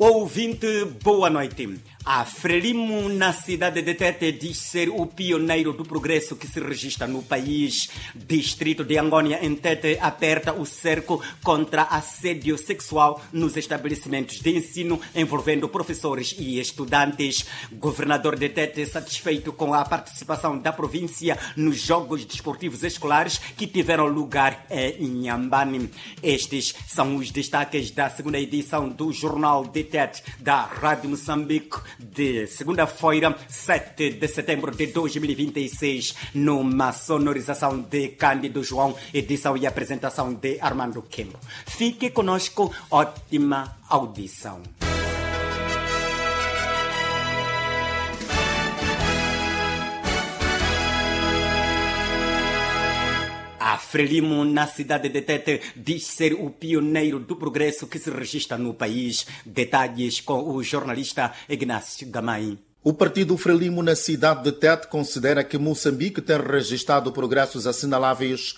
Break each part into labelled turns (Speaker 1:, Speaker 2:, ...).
Speaker 1: Ouvinte, boa noite. A Frelimo, na cidade de Tete, diz ser o pioneiro do progresso que se registra no país. Distrito de Angônia, em Tete, aperta o cerco contra assédio sexual nos estabelecimentos de ensino envolvendo professores e estudantes. Governador de Tete, satisfeito com a participação da província nos Jogos Desportivos Escolares que tiveram lugar em Inhambane. Estes são os destaques da segunda edição do Jornal de Tete da Rádio Moçambique, de segunda-feira, 7 de setembro de 2026, numa sonorização de Cândido João, edição e apresentação de Armando Kembo. Fique conosco, ótima audição. A Frelimo, na cidade de Tete, diz ser o pioneiro do progresso que se registra no país. Detalhes com o jornalista Ignácio Gamay.
Speaker 2: O partido Frelimo na cidade de Tete considera que Moçambique tem registrado progressos assinaláveis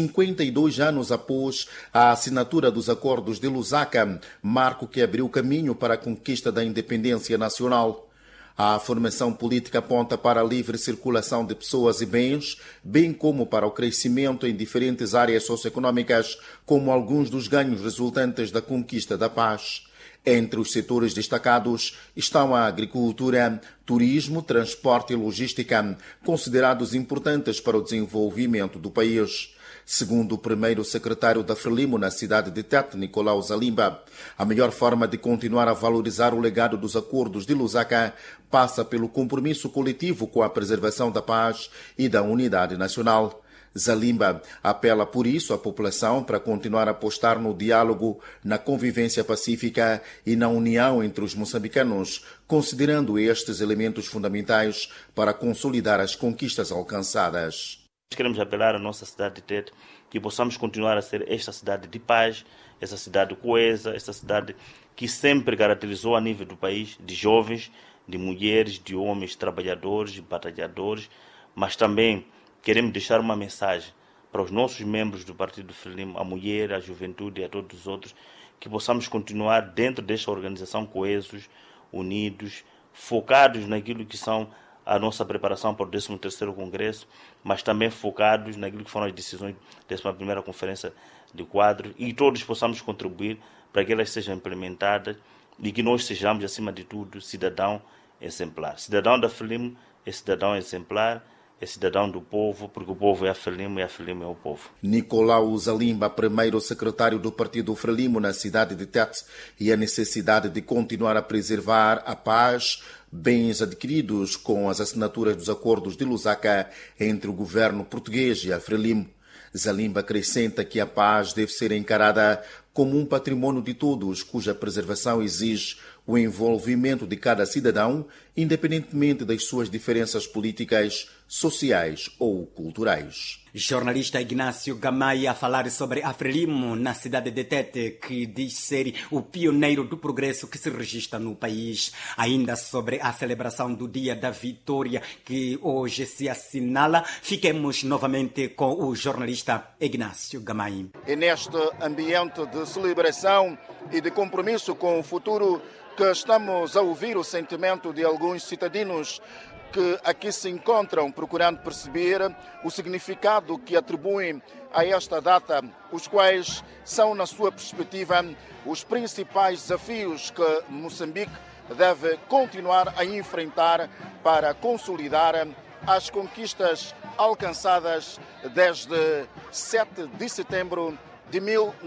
Speaker 2: 52 anos após a assinatura dos acordos de Lusaka, marco que abriu caminho para a conquista da independência nacional. A formação política aponta para a livre circulação de pessoas e bens, bem como para o crescimento em diferentes áreas socioeconômicas, como alguns dos ganhos resultantes da conquista da paz. Entre os setores destacados estão a agricultura, turismo, transporte e logística, considerados importantes para o desenvolvimento do país. Segundo o primeiro secretário da Frelimo na cidade de Tete, Nicolau Zalimba, a melhor forma de continuar a valorizar o legado dos acordos de Lusaka passa pelo compromisso coletivo com a preservação da paz e da unidade nacional. Zalimba apela por isso à população para continuar a apostar no diálogo, na convivência pacífica e na união entre os moçambicanos, considerando estes elementos fundamentais para consolidar as conquistas alcançadas.
Speaker 3: Queremos apelar à nossa cidade de Tete que possamos continuar a ser esta cidade de paz, esta cidade coesa, esta cidade que sempre caracterizou a nível do país de jovens, de mulheres, de homens, trabalhadores, batalhadores, mas também queremos deixar uma mensagem para os nossos membros do Partido Frelimo, a mulher, a juventude e a todos os outros, que possamos continuar dentro desta organização coesos, unidos, focados naquilo que são a nossa preparação para o 13º Congresso, mas também focados naquilo que foram as decisões dessa primeira conferência de quadro e todos possamos contribuir para que elas sejam implementadas e que nós sejamos, acima de tudo, cidadão exemplar. Cidadão da Frelimo é cidadão exemplar, é cidadão do povo, porque o povo é a Frelimo e a Frelimo é o povo.
Speaker 2: Nicolau Zalimba, primeiro secretário do partido Frelimo na cidade de Tete, e a necessidade de continuar a preservar a paz, bens adquiridos com as assinaturas dos acordos de Lusaka entre o governo português e a Frelimo. Zalimba acrescenta que a paz deve ser encarada como um patrimônio de todos, cuja preservação exige o envolvimento de cada cidadão, independentemente das suas diferenças políticas, sociais ou culturais.
Speaker 1: Jornalista Ignácio Gamay a falar sobre a Frelimo na cidade de Tete, que diz ser o pioneiro do progresso que se registra no país. Ainda sobre a celebração do Dia da Vitória, que hoje se assinala, fiquemos novamente com o jornalista Ignácio Gamay.
Speaker 4: E neste ambiente de celebração e de compromisso com o futuro, que estamos a ouvir o sentimento de alguns cidadãos que aqui se encontram procurando perceber o significado que atribuem a esta data, os quais são, na sua perspectiva, os principais desafios que Moçambique deve continuar a enfrentar para consolidar as conquistas alcançadas desde 7 de setembro de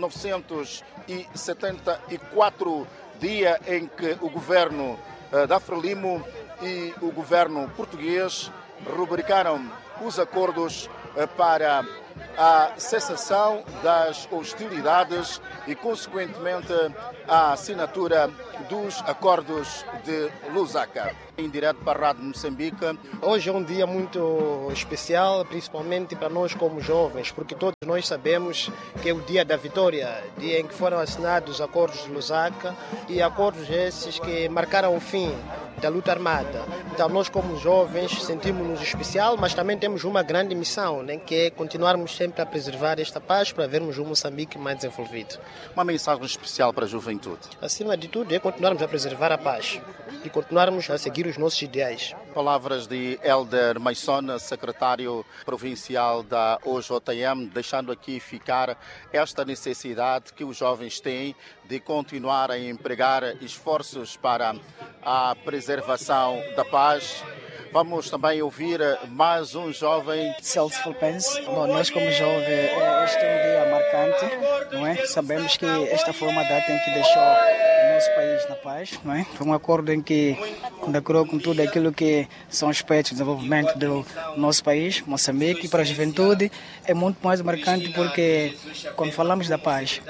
Speaker 4: 1974, dia em que o governo da Frelimo e o governo português rubricaram os acordos para a cessação das hostilidades e, consequentemente, a assinatura dos acordos de Lusaka. Em direto para a Rádio Moçambique.
Speaker 5: Hoje é um dia muito especial, principalmente para nós como jovens, porque todos nós sabemos que é o dia da vitória, dia em que foram assinados os acordos de Lusaka, e acordos esses que marcaram o fim da luta armada. Então nós como jovens sentimos-nos especial, mas também temos uma grande missão, né, que é continuarmos sempre a preservar esta paz para vermos um Moçambique mais desenvolvido.
Speaker 4: Uma mensagem especial para a juventude?
Speaker 5: Acima de tudo é continuarmos a preservar a paz e continuarmos a seguir os nossos ideais.
Speaker 4: Palavras de Hélder Maisona, secretário provincial da OJM, deixando aqui ficar esta necessidade que os jovens têm de continuar a empregar esforços para a preservação da paz. Vamos também ouvir mais um jovem.
Speaker 6: Celso Fulpense. Bom, nós como jovens, este é um dia marcante, não é? Sabemos que esta foi uma data em que deixou o nosso país na paz, não é? Foi um acordo em que condecorou com tudo aquilo que são aspectos do desenvolvimento do nosso país, Moçambique, e para a juventude é muito mais marcante porque quando falamos da paz,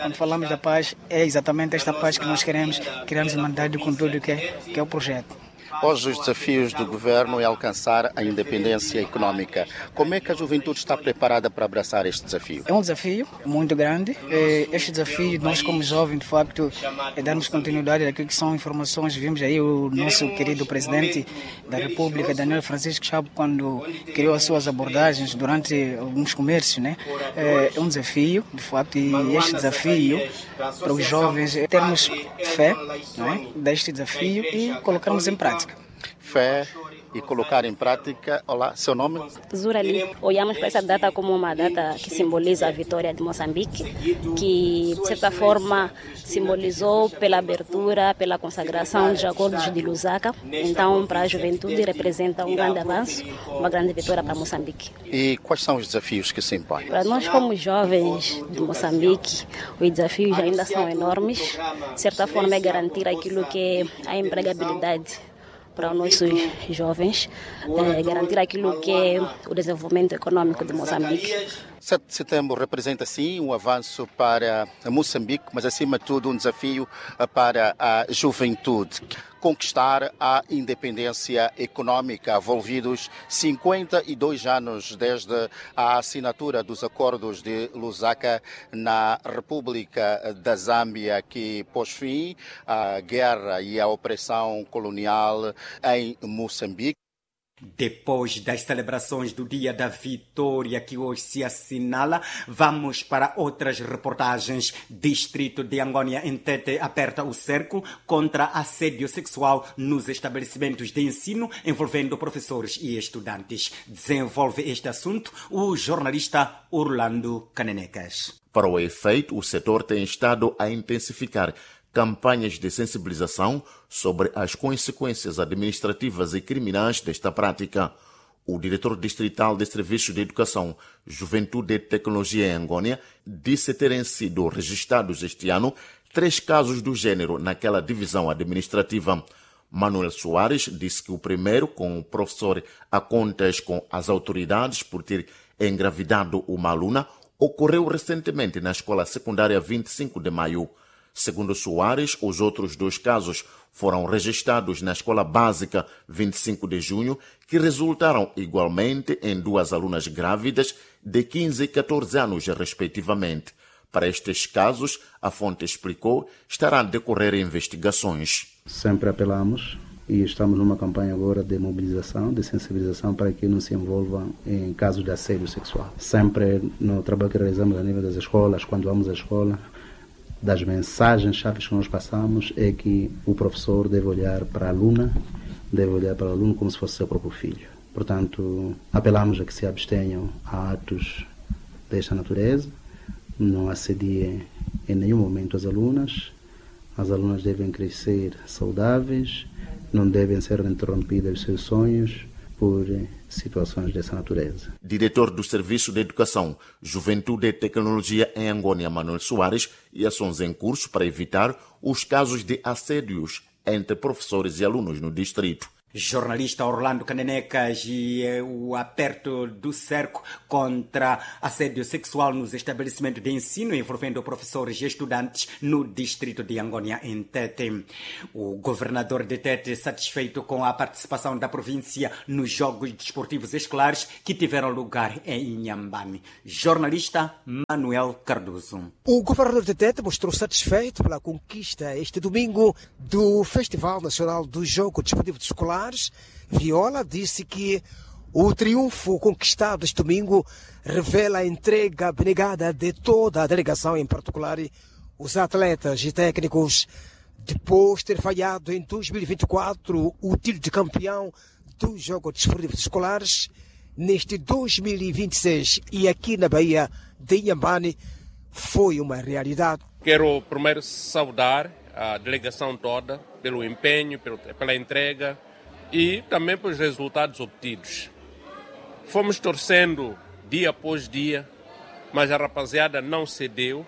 Speaker 6: é exatamente esta paz que nós queremos mandar com tudo que é o projeto.
Speaker 4: Hoje os desafios do governo é alcançar a independência econômica. Como é que a juventude está preparada para abraçar este desafio?
Speaker 6: É um desafio muito grande. Este desafio, nós como jovens, de facto, é darmos continuidade àquilo que são informações. Vimos aí o nosso querido presidente da República, Daniel Francisco Chapo, quando criou as suas abordagens durante alguns comércios, né? É um desafio, de facto, e este desafio para os jovens é termos fé, né, deste desafio e colocarmos em prática.
Speaker 4: Fé e colocar em prática. Olá, seu nome?
Speaker 7: Zurali. Olhamos para essa data como uma data que simboliza a vitória de Moçambique, que de certa forma simbolizou pela abertura, pela consagração dos acordos de Lusaka. Então, para a juventude representa um grande avanço, uma grande vitória para Moçambique.
Speaker 4: E quais são os desafios que se impõem?
Speaker 7: Para nós como jovens de Moçambique, os desafios ainda são enormes. De certa forma é garantir aquilo que é a empregabilidade para os nossos jovens, garantir aquilo que é o desenvolvimento econômico de Moçambique.
Speaker 4: 7 de setembro representa, sim, um avanço para Moçambique, mas, acima de tudo, um desafio para a juventude. Conquistar a independência econômica, envolvidos 52 anos desde a assinatura dos acordos de Lusaka na República da Zâmbia, que pôs fim à guerra e à opressão colonial em Moçambique.
Speaker 1: Depois das celebrações do Dia da Vitória que hoje se assinala, vamos para outras reportagens. Distrito de Angônia em Tete aperta o cerco contra assédio sexual nos estabelecimentos de ensino envolvendo professores e estudantes. Desenvolve este assunto o jornalista Orlando Canenecas.
Speaker 2: Para o efeito, o setor tem estado a intensificar campanhas de sensibilização sobre as consequências administrativas e criminais desta prática. O diretor distrital de Serviços de Educação, Juventude e Tecnologia em Angônia disse terem sido registrados este ano 3 casos do gênero naquela divisão administrativa. Manuel Soares disse que o primeiro, com o professor a contas com as autoridades por ter engravidado uma aluna, ocorreu recentemente na Escola Secundária 25 de Maio. Segundo Soares, os outros 2 casos foram registrados na Escola Básica 25 de Junho, que resultaram igualmente em 2 alunas grávidas de 15 e 14 anos, respectivamente. Para estes casos, a fonte explicou, estará a decorrer investigações.
Speaker 8: Sempre apelamos e estamos numa campanha agora de mobilização, de sensibilização para que não se envolvam em casos de assédio sexual. Sempre no trabalho que realizamos a nível das escolas, quando vamos à escola, das mensagens-chave que nós passamos é que o professor deve olhar para a aluna, deve olhar para o aluno como se fosse seu próprio filho. Portanto, apelamos a que se abstenham a atos desta natureza, não assediem em nenhum momento as alunas devem crescer saudáveis, não devem ser interrompidas os seus sonhos por situações dessa natureza.
Speaker 2: Diretor do Serviço de Educação, Juventude e Tecnologia em Angônia, Manuel Soares, e ações em curso para evitar os casos de assédios entre professores e alunos no distrito.
Speaker 1: Jornalista Orlando Canenecas e o aperto do cerco contra assédio sexual nos estabelecimentos de ensino envolvendo professores e estudantes no distrito de Angônia, em Tete. O governador de Tete satisfeito com a participação da província nos Jogos Desportivos Escolares que tiveram lugar em Inhambane. Jornalista Manuel Cardoso.
Speaker 9: O governador de Tete mostrou satisfeito pela conquista este domingo do Festival Nacional dos Jogos Desportivos Escolares. Viola disse que o triunfo conquistado este domingo revela a entrega abnegada de toda a delegação, em particular os atletas e técnicos, depois de ter falhado em 2024 o título de campeão dos Jogos Desportivos Escolares. Neste 2026 e aqui na Bahia de Inhambane foi uma realidade.
Speaker 10: Quero primeiro saudar a delegação toda pelo empenho, pela entrega e também pelos resultados obtidos. Fomos torcendo dia após dia, mas a rapaziada não cedeu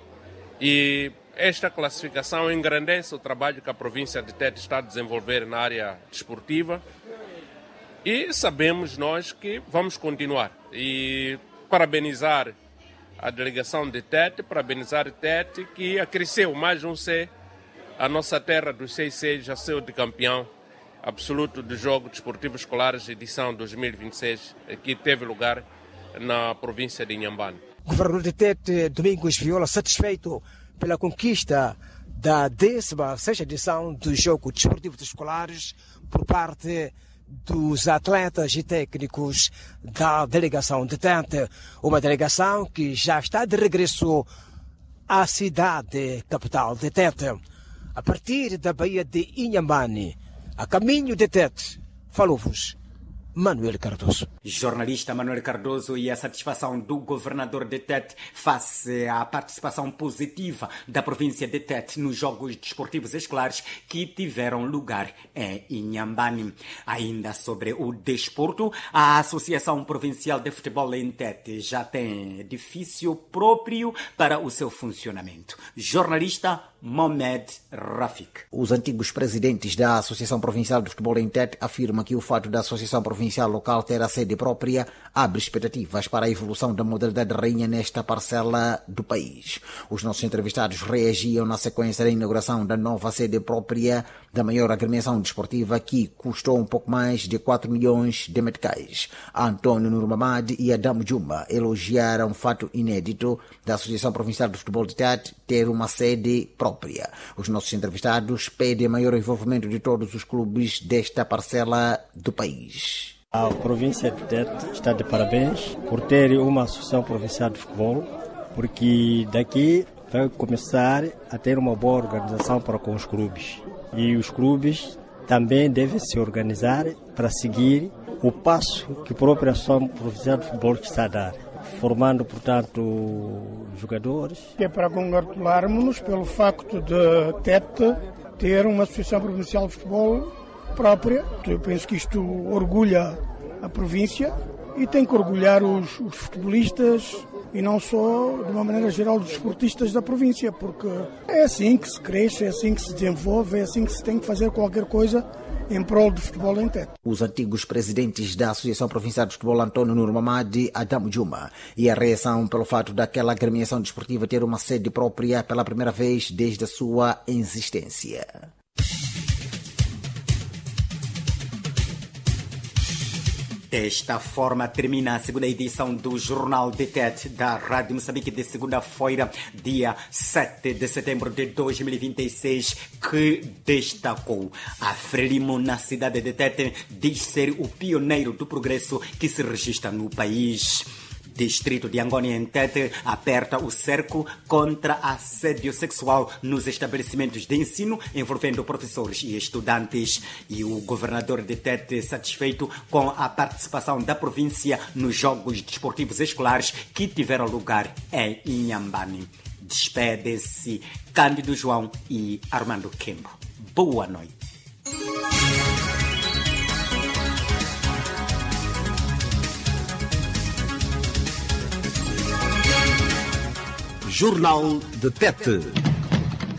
Speaker 10: e esta classificação engrandece o trabalho que a província de Tete está a desenvolver na área desportiva e sabemos nós que vamos continuar. E parabenizar a delegação de Tete, parabenizar Tete que acresceu mais um C, a nossa terra dos 6 já saiu de campeão absoluto dos Jogos Desportivos Escolares, edição 2026, que teve lugar na província de Inhambane.
Speaker 9: O governador de Tete, Domingos Viola, satisfeito pela conquista da 16ª edição dos Jogos Desportivos Escolares por parte dos atletas e técnicos da delegação de Tete, uma delegação que já está de regresso à cidade capital de Tete. A partir da Baía de Inhambane, a caminho de Tete, falou-vos Manuel Cardoso.
Speaker 1: Jornalista Manuel Cardoso e a satisfação do governador de Tete face à participação positiva da província de Tete nos Jogos Desportivos Escolares que tiveram lugar em Inhambane. Ainda sobre o desporto, a Associação Provincial de Futebol em Tete já tem edifício próprio para o seu funcionamento. Jornalista Mohamed Rafik.
Speaker 11: Os antigos presidentes da Associação Provincial de Futebol em Tete afirmam que o fato da Associação Provincial Local ter a sede própria abre expectativas para a evolução da modalidade rainha nesta parcela do país. Os nossos entrevistados reagiam na sequência da inauguração da nova sede própria da maior agremiação desportiva que custou um pouco mais de 4 milhões de meticais. Antônio Nurmamadi e Adamo Juma elogiaram o fato inédito da Associação Provincial de Futebol de Tete ter uma sede própria. Os nossos entrevistados pedem maior envolvimento de todos os clubes desta parcela do país.
Speaker 12: A província de Tete está de parabéns por ter uma associação provincial de futebol, porque daqui vai começar a ter uma boa organização para com os clubes. E os clubes também devem se organizar para seguir o passo que a própria Associação Provincial de Futebol está a dar, formando, portanto, jogadores.
Speaker 13: É para congratularmos-nos pelo facto de Tete ter uma Associação Provincial de Futebol própria. Eu penso que isto orgulha a província e tem que orgulhar os futebolistas e não só, de uma maneira geral, os desportistas da província, porque é assim que se cresce, é assim que se desenvolve, é assim que se tem que fazer qualquer coisa em prol do futebol em Tete.
Speaker 11: Os antigos presidentes da Associação Provincial de Futebol, Antônio Nurmamadi e Adamo Juma, e a reação pelo fato daquela agremiação desportiva ter uma sede própria pela primeira vez desde a sua existência.
Speaker 1: Desta forma, termina a segunda edição do Jornal de Tete da Rádio Moçambique de segunda-feira, dia 7 de setembro de 2026, que destacou a Frelimo na cidade de Tete diz ser o pioneiro do progresso que se registra no país. Distrito de Angônia em Tete aperta o cerco contra assédio sexual nos estabelecimentos de ensino envolvendo professores e estudantes. E o governador de Tete satisfeito com a participação da província nos Jogos Desportivos Escolares que tiveram lugar em Inhambane. Despede-se Cândido João e Armando Kembo. Boa noite.
Speaker 14: Jornal de Tete.